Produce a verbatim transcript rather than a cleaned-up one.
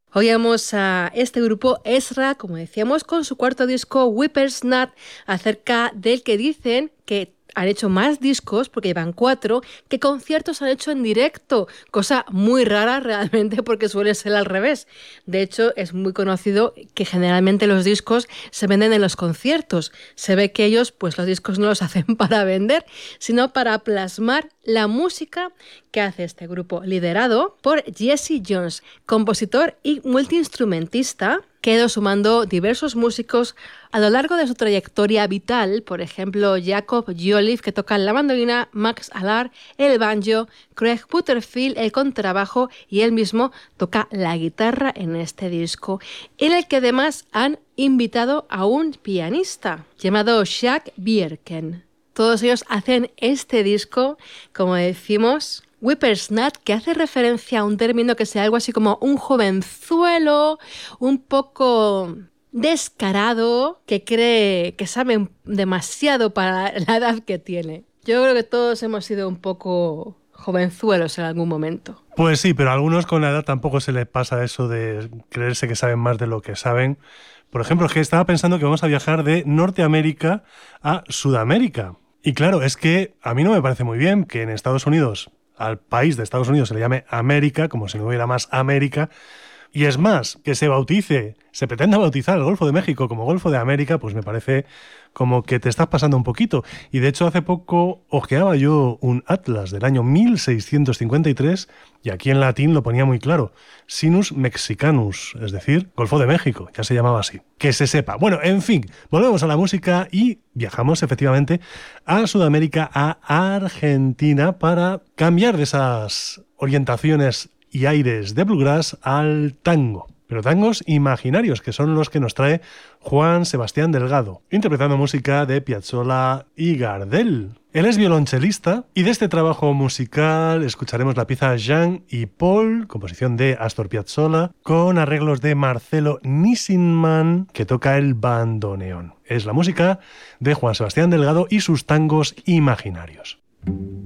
Oíamos a este grupo Ezra, como decíamos, con su cuarto disco Whippersnat, acerca del que dicen que han hecho más discos, porque llevan cuatro, que conciertos han hecho en directo, cosa muy rara realmente porque suele ser al revés. De hecho, es muy conocido que generalmente los discos se venden en los conciertos. Se ve que ellos, pues los discos no los hacen para vender, sino para plasmar la música que hace este grupo, liderado por Jesse Jones, compositor y multiinstrumentista, que ha ido sumando diversos músicos a lo largo de su trayectoria vital. Por ejemplo, Jacob Jolliffe, que toca la mandolina, Max Allard, el banjo, Craig Butterfield, el contrabajo, y él mismo toca la guitarra en este disco, en el que además han invitado a un pianista llamado Jack Bierken. Todos ellos hacen este disco, como decimos, Whippersnat, que hace referencia a un término que sea algo así como un jovenzuelo, un poco descarado, que cree que sabe demasiado para la edad que tiene. Yo creo que todos hemos sido un poco jovenzuelos en algún momento. Pues sí, pero a algunos con la edad tampoco se les pasa eso de creerse que saben más de lo que saben. Por ejemplo, es que estaba pensando que vamos a viajar de Norteamérica a Sudamérica. Y claro, es que a mí no me parece muy bien que en Estados Unidos, al país de Estados Unidos se le llame América, como si no hubiera más América. Y es más, que se bautice, se pretenda bautizar el Golfo de México como Golfo de América, pues me parece como que te estás pasando un poquito. Y de hecho hace poco ojeaba yo un atlas del año mil seiscientos cincuenta y tres y aquí en latín lo ponía muy claro, Sinus Mexicanus, es decir, Golfo de México, ya se llamaba así. Que se sepa. Bueno, en fin, volvemos a la música y viajamos efectivamente a Sudamérica, a Argentina, para cambiar de esas orientaciones y aires de bluegrass al tango. Pero tangos imaginarios, que son los que nos trae Juan Sebastián Delgado, interpretando música de Piazzolla y Gardel. Él es violonchelista y de este trabajo musical escucharemos la pieza Jean y Paul, composición de Astor Piazzolla, con arreglos de Marcelo Nissinman, que toca el bandoneón. Es la música de Juan Sebastián Delgado y sus tangos imaginarios.